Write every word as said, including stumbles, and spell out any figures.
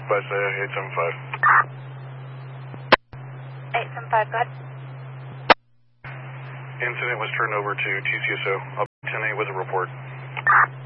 Bus uh, eight seven five. eight seven five, go ahead. Incident was turned over to T C S O. I'll ten eight with a report.